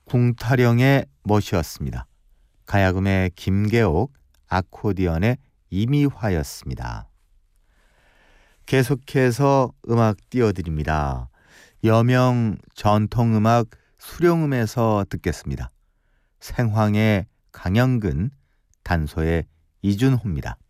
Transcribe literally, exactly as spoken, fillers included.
궁타령의 멋이었습니다. 가야금의 김계옥, 아코디언의 이미화였습니다. 계속해서 음악 띄워드립니다. 여명 전통음악 수령음에서 듣겠습니다. 생황의 강영근, 단소의 이준호입니다.